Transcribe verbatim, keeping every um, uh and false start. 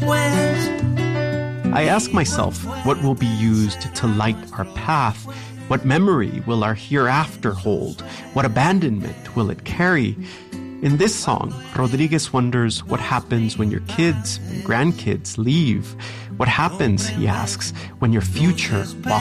I ask myself what will be used to light our path. What memory will our hereafter hold? What abandonment will it carry? In this song, Rodriguez wonders what happens when your kids and grandkids leave. What happens, he asks, when your future walks